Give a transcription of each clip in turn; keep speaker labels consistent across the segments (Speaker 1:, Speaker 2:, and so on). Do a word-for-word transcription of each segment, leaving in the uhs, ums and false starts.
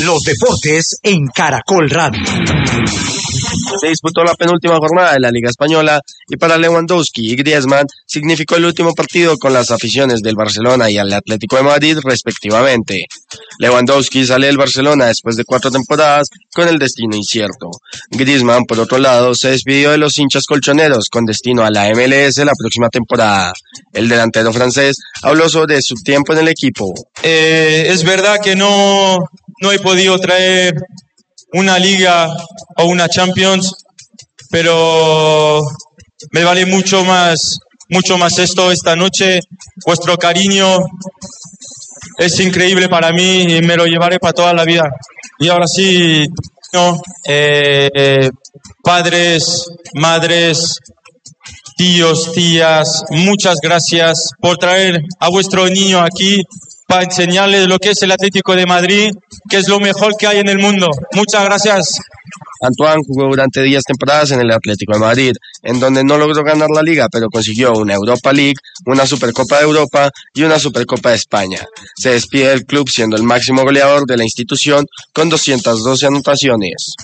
Speaker 1: Los deportes en Caracol Radio.
Speaker 2: Se disputó la penúltima jornada de la Liga Española y para Lewandowski y Griezmann significó el último partido con las aficiones del Barcelona y el Atlético de Madrid respectivamente. Lewandowski sale del Barcelona después de cuatro temporadas con el destino incierto. Griezmann, por otro lado, se despidió de los hinchas colchoneros con destino a la M L S la próxima temporada. El delantero francés habló sobre su tiempo en el equipo.
Speaker 3: Eh, es verdad que no, no he podido traer una Liga o una Champions, pero me vale mucho más, mucho más esto esta noche. Vuestro cariño es increíble para mí y me lo llevaré para toda la vida. Y ahora sí, no, eh, eh, padres, madres, tíos, tías, muchas gracias por traer a vuestro niño aquí para enseñarles lo que es el Atlético de Madrid, que es lo mejor que hay en el mundo. Muchas gracias.
Speaker 2: Antoine jugó durante diez temporadas en el Atlético de Madrid, en donde no logró ganar la Liga, pero consiguió una Europa League, una Supercopa de Europa y una Supercopa de España. Se despide del club siendo el máximo goleador de la institución con doscientas doce anotaciones.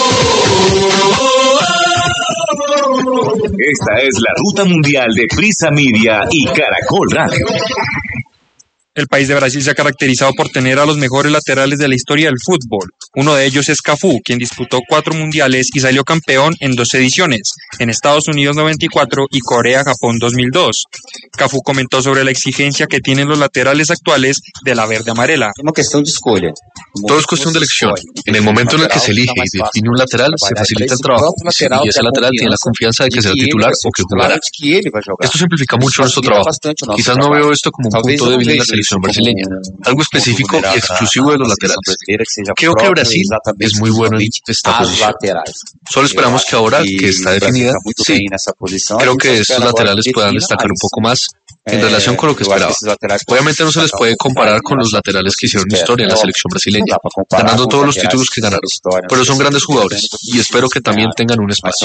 Speaker 1: Esta es la ruta mundial de Prisa Media y Caracol Radio.
Speaker 4: El país de Brasil se ha caracterizado por tener a los mejores laterales de la historia del fútbol. Uno de ellos es Cafú, quien disputó cuatro mundiales y salió campeón en dos ediciones, en Estados Unidos noventa y cuatro y Corea-Japón dos mil dos. Cafú comentó sobre la exigencia que tienen los laterales actuales de la verde amarela.
Speaker 5: Todo es cuestión de elección. En el momento en el que se elige y define un lateral, se facilita el trabajo. Y ese lateral tiene la confianza de que será titular o que jugará. Esto simplifica mucho nuestro trabajo. Quizás no veo esto como un punto débil en la selección brasileña, algo específico y exclusivo de los laterales. Creo que Brasil es muy bueno en esta posición. Solo esperamos que ahora que está definida, sí, creo que estos laterales puedan destacar un poco más en relación con lo que esperaba. Obviamente no se les puede comparar con los laterales que hicieron historia en la selección brasileña, ganando todos los títulos que ganaron, pero son grandes jugadores y espero que también tengan un espacio.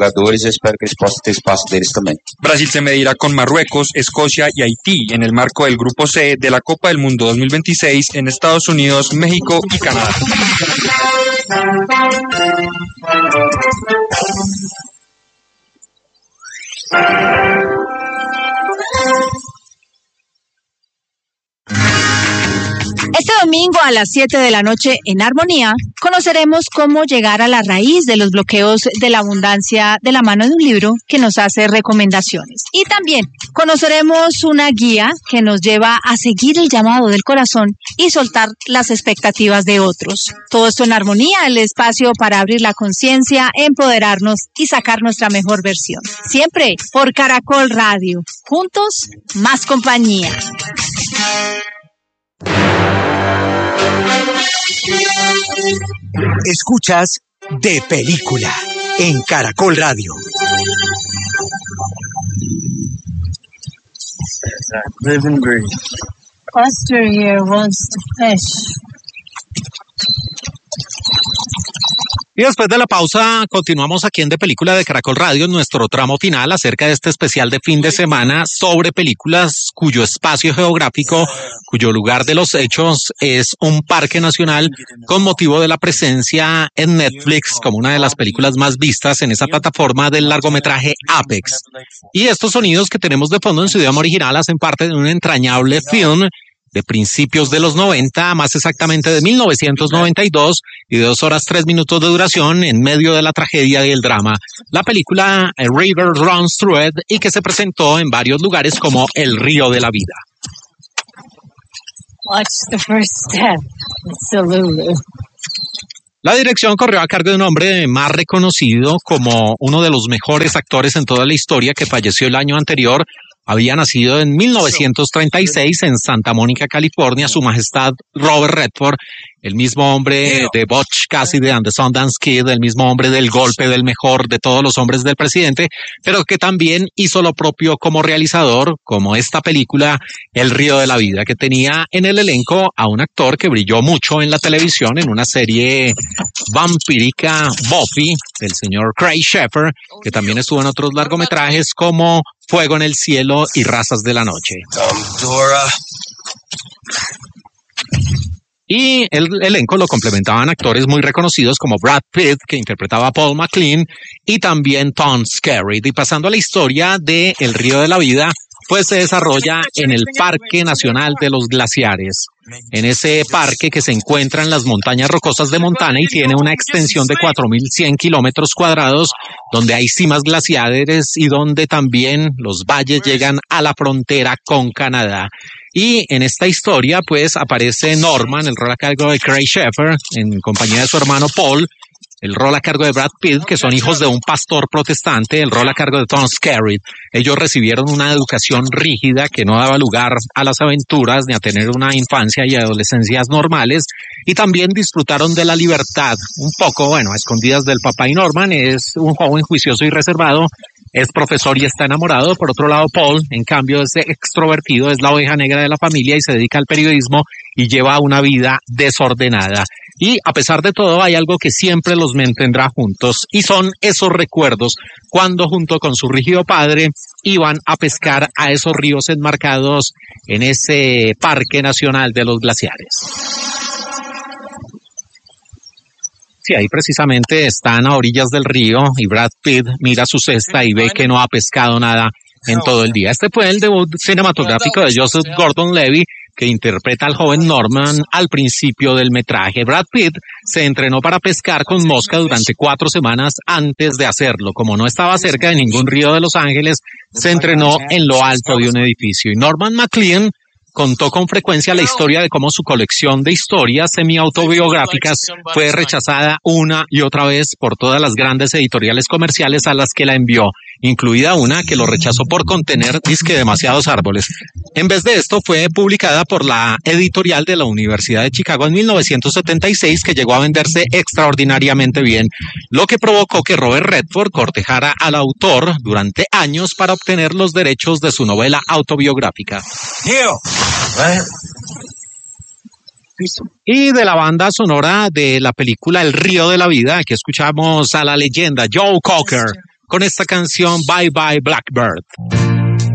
Speaker 4: Brasil se medirá con Marruecos, Escocia y Haití en el marco del Grupo C de la Copa del Mundo dos mil veintiséis en Estados Unidos, México y Canadá.
Speaker 6: Este domingo a las siete de la noche en Armonía conoceremos cómo llegar a la raíz de los bloqueos de la abundancia de la mano de un libro que nos hace recomendaciones. Y también conoceremos una guía que nos lleva a seguir el llamado del corazón y soltar las expectativas de otros. Todo esto en Armonía, el espacio para abrir la conciencia, empoderarnos y sacar nuestra mejor versión. Siempre por Caracol Radio. Juntos, más compañía.
Speaker 1: Escuchas De Película en Caracol Radio.
Speaker 7: Living breathe. Buster here wants to fish.
Speaker 8: Y después de la pausa, continuamos aquí en De Película de Caracol Radio en nuestro tramo final acerca de este especial de fin de semana sobre películas cuyo espacio geográfico, cuyo lugar de los hechos es un parque nacional con motivo de la presencia en Netflix como una de las películas más vistas en esa plataforma del largometraje Apex. Y estos sonidos que tenemos de fondo en su idioma original hacen parte de un entrañable film de principios de los noventa, más exactamente de mil novecientos noventa y dos, y de dos horas tres minutos de duración en medio de la tragedia y el drama. La película A River Runs Through It y que se presentó en varios lugares como El Río de la Vida.
Speaker 7: Watch the first step. It's a Lulu.
Speaker 8: La dirección corrió a cargo de un hombre más reconocido como uno de los mejores actores en toda la historia que falleció el año anterior. Había nacido en mil novecientos treinta y seis en Santa Mónica, California, Su Majestad Robert Redford, el mismo hombre de Butch Cassidy and the Sundance Kid, el mismo hombre del golpe del mejor de todos los hombres del presidente, pero que también hizo lo propio como realizador, como esta película El Río de la Vida, que tenía en el elenco a un actor que brilló mucho en la televisión en una serie vampírica, Buffy, el señor Craig Sheffer, que también estuvo en otros largometrajes como Fuego en el Cielo y Razas de la Noche.
Speaker 2: Um, Dora.
Speaker 8: Y el elenco lo complementaban actores muy reconocidos como Brad Pitt, que interpretaba a Paul McLean, y también Tom Skerritt. Y pasando a la historia de El Río de la Vida, pues se desarrolla en el Parque Nacional de los Glaciares. En ese parque que se encuentra en las montañas rocosas de Montana y tiene una extensión de cuatro mil cien kilómetros cuadrados, donde hay cimas glaciares y donde también los valles llegan a la frontera con Canadá. Y en esta historia, pues, aparece Norman, el rol a cargo de Craig Sheffer, en compañía de su hermano Paul, el rol a cargo de Brad Pitt, que son hijos de un pastor protestante, el rol a cargo de Tom Skerritt. Ellos recibieron una educación rígida que no daba lugar a las aventuras ni a tener una infancia y adolescencias normales, y también disfrutaron de la libertad, un poco, bueno, a escondidas del papá. Y Norman es un joven juicioso y reservado, es profesor y está enamorado. Por otro lado, Paul, en cambio, es extrovertido, es la oveja negra de la familia y se dedica al periodismo y lleva una vida desordenada. Y a pesar de todo, hay algo que siempre los mantendrá juntos, y son esos recuerdos cuando junto con su rígido padre iban a pescar a esos ríos enmarcados en ese Parque Nacional de los Glaciares. Sí, ahí precisamente están a orillas del río y Brad Pitt mira su cesta y ve que no ha pescado nada en todo el día. Este fue el debut cinematográfico de Joseph Gordon-Levitt, que interpreta al joven Norman al principio del metraje. Brad Pitt se entrenó para pescar con mosca durante cuatro semanas antes de hacerlo. Como no estaba cerca de ningún río de Los Ángeles, se entrenó en lo alto de un edificio. Y Norman McLean contó con frecuencia la historia de cómo su colección de historias semi-autobiográficas fue rechazada una y otra vez por todas las grandes editoriales comerciales a las que la envió, incluida una que lo rechazó por contener disque demasiados árboles. En vez de esto, fue publicada por la editorial de la Universidad de Chicago en mil novecientos setenta y seis, que llegó a venderse extraordinariamente bien, lo que provocó que Robert Redford cortejara al autor durante años para obtener los derechos de su novela autobiográfica. Y de la banda sonora de la película El Río de la Vida, aquí escuchamos a la leyenda Joe Cocker con esta canción Bye Bye Blackbird.